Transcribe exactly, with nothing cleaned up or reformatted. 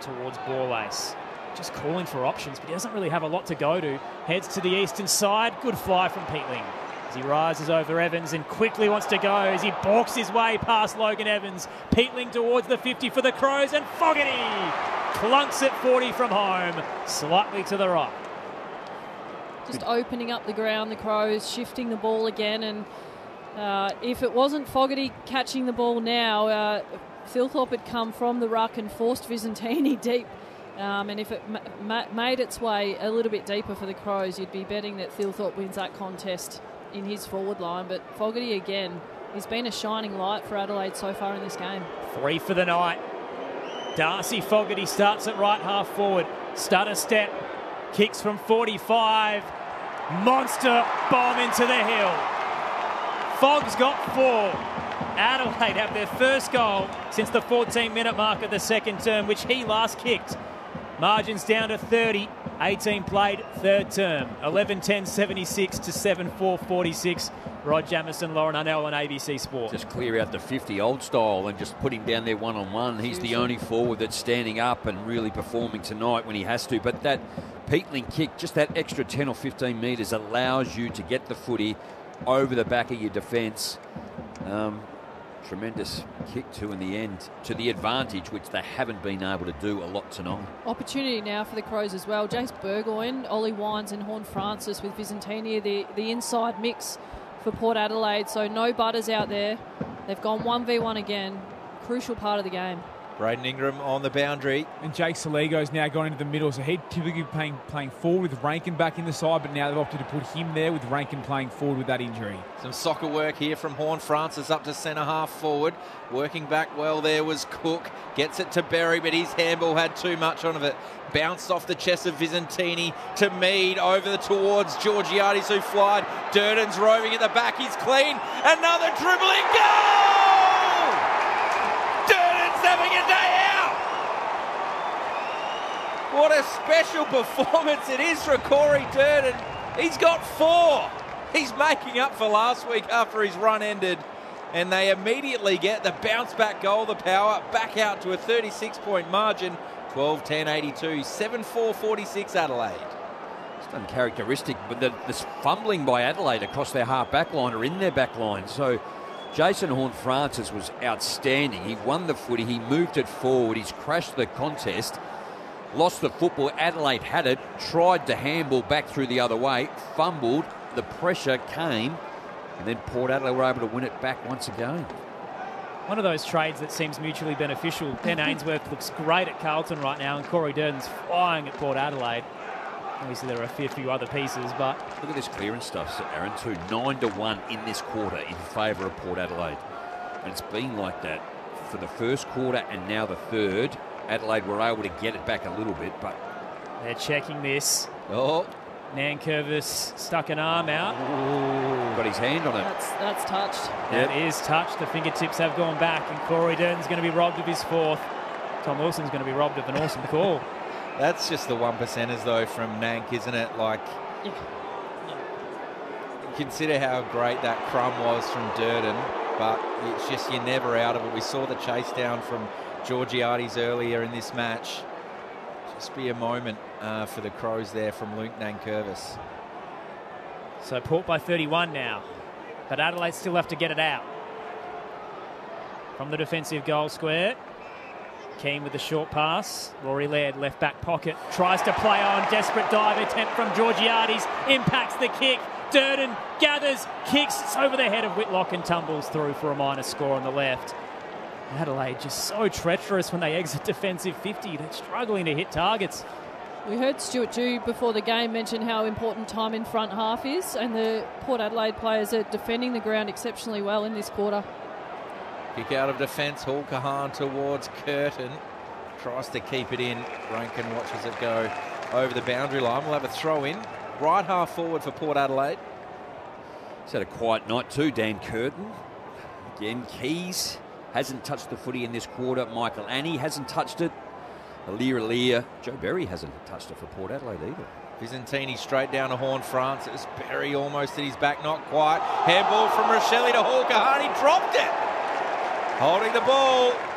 towards Borlase. Just calling for options, but he doesn't really have a lot to go to. Heads to the eastern side. Good fly from Peatling as he rises over Evans and quickly wants to go as he balks his way past Logan Evans. Peatling towards the fifty for the Crows, and Fogarty clunks at forty from home, slightly to the right. Just opening up the ground, the Crows shifting the ball again, and uh, if it wasn't Fogarty catching the ball now, uh, Thilthorpe had come from the ruck and forced Visentini deep. Um, and if it ma- ma- made its way a little bit deeper for the Crows, you'd be betting that Thilthorpe wins that contest in his forward line. But Fogarty, again, he's been a shining light for Adelaide so far in this game. Three for the night. Darcy Fogarty starts at right half forward. Stutter step. Kicks from forty-five. Monster bomb into the hill. Fogg's got four. Adelaide have their first goal since the fourteen minute mark of the second term, which he last kicked. Margins down to thirty. eighteen played, third term. eleven ten seventy-six to seven four forty-six. Rod Jamieson, Lauren Arnell on A B C Sport. Just clear out the fifty old style and just put him down there one-on-one. He's the only forward that's standing up and really performing tonight when he has to. But that Peatling kick, just that extra ten or fifteen metres, allows you to get the footy over the back of your defence. Um, tremendous kick too in the end, to the advantage, which they haven't been able to do a lot tonight. Opportunity now for the Crows as well. Jace Burgoyne, Ollie Wines and Horn Francis with Visentini, the, the inside mix for Port Adelaide. So no butters out there. They've gone one v one again. Crucial part of the game. Braden Ingram on the boundary. And Jake Saligo's now gone into the middle, so he'd typically be playing, playing forward with Rankin back in the side, but now they've opted to put him there with Rankin playing forward with that injury. Some soccer work here from Horn Francis up to centre half forward. Working back well there was Cook. Gets it to Berry, but his handball had too much on it. Bounced off the chest of Visentini to Mead, over the, towards Georgiades who flied. Durden's roving at the back, he's clean. Another dribbling goal! Durden's having a day out! What a special performance it is for Corey Durden. He's got four. He's making up for last week after his run ended. And they immediately get the bounce back goal, the power, back out to a thirty-six point margin. twelve ten eighty-two, seven four forty-six Adelaide. It's uncharacteristic, but the, this fumbling by Adelaide across their half back line or in their back line. So Jason Horne-Francis was outstanding. He won the footy, he moved it forward, he's crashed the contest, lost the football. Adelaide had it, tried to handball back through the other way, fumbled, the pressure came, and then Port Adelaide were able to win it back once again. One of those trades that seems mutually beneficial. Ben Ainsworth looks great at Carlton right now, and Corey Durden's flying at Port Adelaide. Obviously, there are a fair few other pieces, but... Look at this clearance stuff, Aaron, too. nine to one in this quarter in favour of Port Adelaide. And it's been like that for the first quarter and now the third. Adelaide were able to get it back a little bit, but... They're checking this. Oh. Nankervis stuck an arm out. Ooh, got his hand on it. That's, that's touched. That yep. is touched. The fingertips have gone back, and Corey Durden's going to be robbed of his fourth. Tom Wilson's going to be robbed of an awesome call. That's just the one percenters, though, from Nank, isn't it? Like, yeah. Yeah. Consider how great that crumb was from Durden, but it's just you're never out of it. We saw the chase down from Georgiades earlier in this match. Just be a moment uh, for the Crows there from Luke Nankervis. So Port by thirty-one now, but Adelaide still have to get it out. From the defensive goal square, Keane with the short pass. Rory Laird, left back pocket, tries to play on. Desperate dive attempt from Georgiades, impacts the kick. Durden gathers, kicks, it's over the head of Whitlock and tumbles through for a minus score on the left. Adelaide just so treacherous when they exit defensive fifty. They're struggling to hit targets. We heard Stuart Dew before the game mention how important time in front half is, and the Port Adelaide players are defending the ground exceptionally well in this quarter. Kick out of defence, Hall Kahan towards Curtin. Tries to keep it in. Rankin watches it go over the boundary line. We'll have a throw in. Right half forward for Port Adelaide. He's had a quiet night too, Dan Curtin. Again, Keys hasn't touched the footy in this quarter. Michael Annie hasn't touched it. Alir Alir. Joe Berry hasn't touched it for Port Adelaide either. Visentini straight down to Horn Francis. Berry almost at his back, not quite. Handball from Rochelle to Hall Kahan. He dropped it. Holding the ball